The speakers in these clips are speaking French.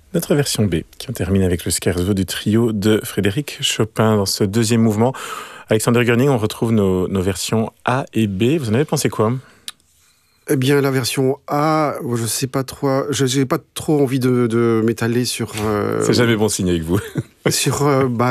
Notre version B, qui en termine avec le scherzo du trio de Frédéric Chopin. Dans ce deuxième mouvement, Alexander Görning, on retrouve nos versions A et B. Vous en avez pensé quoi ? Eh bien, la version A, je sais pas trop. J'ai pas trop envie de m'étaler sur. C'est jamais bon signe avec vous. Sur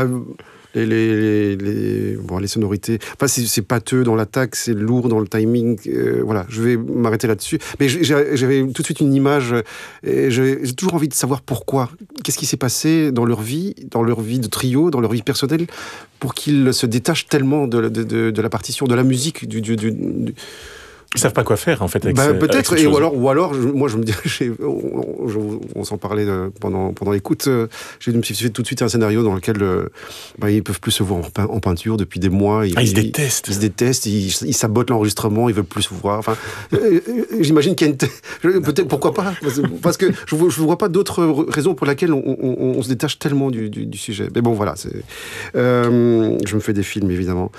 les sonorités. Enfin, c'est pâteux dans l'attaque, c'est lourd dans le timing. Voilà, je vais m'arrêter là-dessus. Mais j'avais tout de suite une image. Et j'ai toujours envie de savoir pourquoi. Qu'est-ce qui s'est passé dans leur vie de trio, dans leur vie personnelle, pour qu'ils se détachent tellement de la partition, de la musique, Ils savent pas quoi faire en fait avec peut-être, avec ou alors moi je me dis, on s'en parlait pendant l'écoute, je me suis fait tout de suite un scénario dans lequel ils peuvent plus se voir en peinture depuis des mois. Ils se détestent. Ils se détestent, ils sabotent l'enregistrement, ils veulent plus se voir. Enfin, j'imagine qu'il y a peut-être, pourquoi pas, parce que je vois pas d'autres raisons pour lesquelles on se détache tellement du sujet. Mais bon, voilà, je me fais des films évidemment.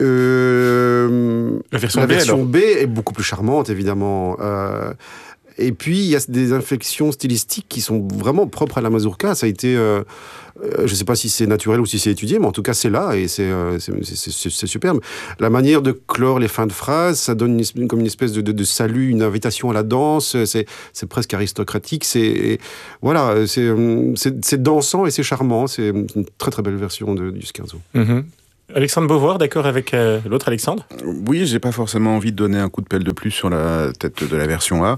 La version B est beaucoup plus charmante, évidemment. Et puis, il y a des inflexions stylistiques qui sont vraiment propres à la mazurka. Ça a été... je ne sais pas si c'est naturel ou si c'est étudié, mais en tout cas, c'est là et c'est superbe. La manière de clore les fins de phrases, ça donne comme une espèce de salut, une invitation à la danse. C'est presque aristocratique. C'est dansant et c'est charmant. C'est une très, très belle version du scherzo. Mm-hmm. Alexandre Beauvoir, d'accord avec l'autre Alexandre ? Oui, j'ai pas forcément envie de donner un coup de pelle de plus sur la tête de la version A.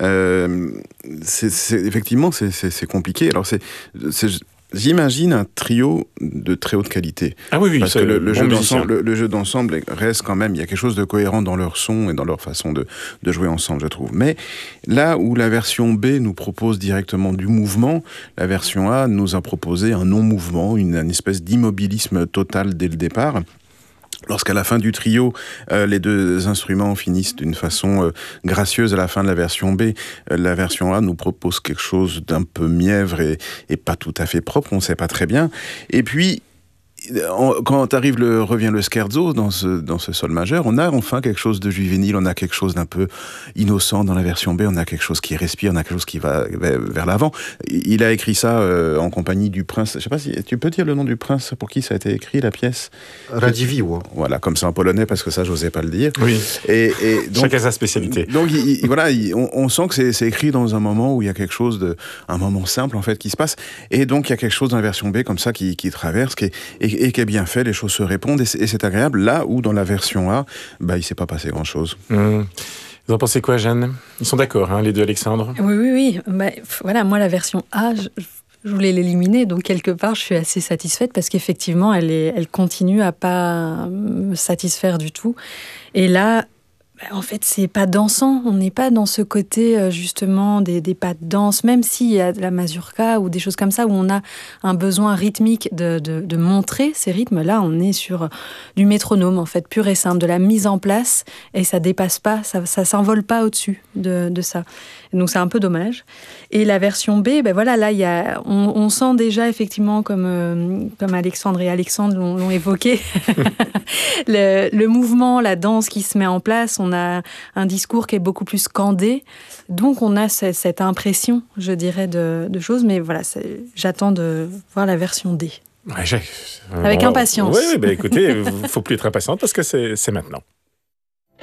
Effectivement, c'est compliqué. Alors j'imagine un trio de très haute qualité. Ah oui, parce que le jeu d'ensemble reste quand même, il y a quelque chose de cohérent dans leur son et dans leur façon de jouer ensemble, je trouve. Mais là où la version B nous propose directement du mouvement, la version A nous a proposé un non-mouvement, une espèce d'immobilisme total dès le départ. Lorsqu'à la fin du trio, les deux instruments finissent d'une façon gracieuse à la fin de la version B, la version A nous propose quelque chose d'un peu mièvre et pas tout à fait propre, on ne sait pas très bien. Et puis, quand revient le scherzo dans ce sol majeur, on a enfin quelque chose de juvénile, on a quelque chose d'un peu innocent dans la version B, on a quelque chose qui respire, on a quelque chose qui va vers l'avant. Il a écrit ça en compagnie du prince. Je sais pas si tu peux dire le nom du prince pour qui ça a été écrit, la pièce. Radziwiłł. Voilà, comme ça en polonais parce que ça j'osais pas le dire. Oui. Et donc, chacun sa spécialité. Donc on sent que c'est écrit dans un moment où il y a quelque chose un moment simple en fait qui se passe. Et donc il y a quelque chose dans la version B comme ça qui traverse, et qui est bien fait, les choses se répondent et c'est agréable, là où dans la version A, il ne s'est pas passé grand-chose. Vous en pensez quoi, Jeanne ? Ils sont d'accord, les deux Alexandre ? Oui. Voilà, moi, la version A, je voulais l'éliminer, donc quelque part, je suis assez satisfaite parce qu'effectivement, elle continue à pas me satisfaire du tout. Et là, en fait, c'est pas dansant. On n'est pas dans ce côté, justement, des pas de danse, même s'il y a de la mazurka ou des choses comme ça, où on a un besoin rythmique de montrer ces rythmes. Là, on est sur du métronome, en fait, pur et simple, de la mise en place, et ça dépasse pas, ça s'envole pas au-dessus de ça. Donc, c'est un peu dommage. Et la version B, voilà, là, on sent déjà, effectivement, comme Alexandre et Alexandre l'ont évoqué, le mouvement, la danse qui se met en place. On a un discours qui est beaucoup plus scandé. Donc, on a cette impression, je dirais, de choses. Mais voilà, j'attends de voir la version D. Ouais, avec impatience. Oui, écoutez, il ne faut plus être impatiente parce que c'est maintenant.